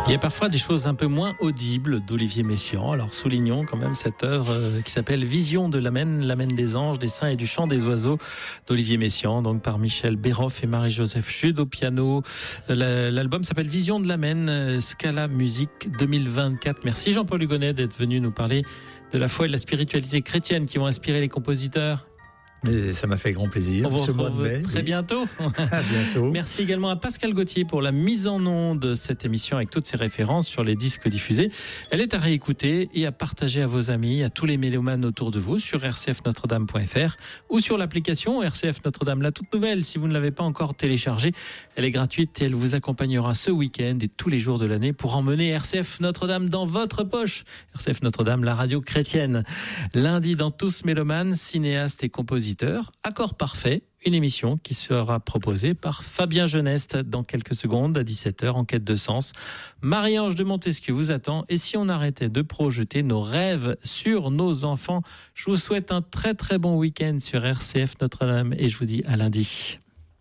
Il y a parfois des choses un peu moins audibles d'Olivier Messiaen. Alors soulignons quand même cette œuvre qui s'appelle Vision de l'Amen des anges, des saints et du chant des oiseaux d'Olivier Messiaen, donc par Michel Béroff et Marie-Joseph Jude au piano. L'album s'appelle Vision de l'Amen, Scala Musique 2024. Merci Jean-Paul Hugonnet d'être venu nous parler de la foi et de la spiritualité chrétienne qui ont inspiré les compositeurs. Mais ça m'a fait grand plaisir. On vous ce mois retrouve de mai, très bientôt. À bientôt. Merci également à Pascal Gauthier pour la mise en onde de cette émission avec toutes ses références sur les disques diffusés. Elle est à réécouter et à partager à vos amis, à tous les mélomanes autour de vous sur rcfnotredame.fr ou sur l'application RCF Notre-Dame, la toute nouvelle. Si vous ne l'avez pas encore téléchargée, elle est gratuite et elle vous accompagnera ce week-end et tous les jours de l'année pour emmener RCF Notre-Dame dans votre poche. RCF Notre-Dame, la radio chrétienne. Lundi, dans Tous Mélomanes, cinéastes et compositeurs, Accord parfait, une émission qui sera proposée par Fabien Geneste dans quelques secondes à 17h en quête de sens. Marie-Ange de Montesquieu vous attend. Et si on arrêtait de projeter nos rêves sur nos enfants, je vous souhaite un très très bon week-end sur RCF Notre-Dame et je vous dis à lundi.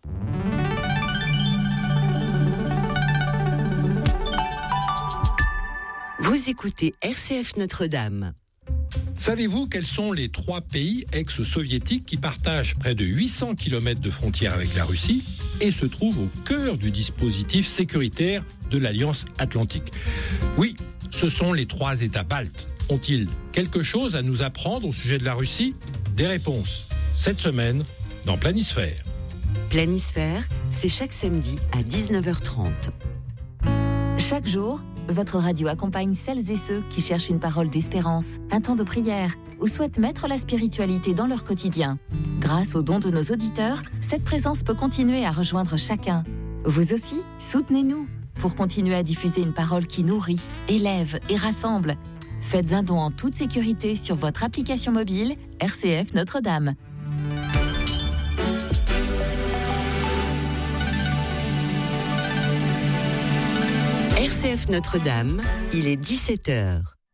Vous écoutez RCF Notre-Dame. Savez-vous quels sont les 3 pays ex-soviétiques qui partagent près de 800 km de frontières avec la Russie et se trouvent au cœur du dispositif sécuritaire de l'Alliance Atlantique? Oui, ce sont les 3 États baltes. Ont-ils quelque chose à nous apprendre au sujet de la Russie? Des réponses cette semaine dans Planisphère. Planisphère, c'est chaque samedi à 19h30. Chaque jour, votre radio accompagne celles et ceux qui cherchent une parole d'espérance, un temps de prière ou souhaitent mettre la spiritualité dans leur quotidien. Grâce aux dons de nos auditeurs, cette présence peut continuer à rejoindre chacun. Vous aussi, soutenez-nous pour continuer à diffuser une parole qui nourrit, élève et rassemble. Faites un don en toute sécurité sur votre application mobile RCF Notre-Dame. RCF Notre-Dame, il est 17h.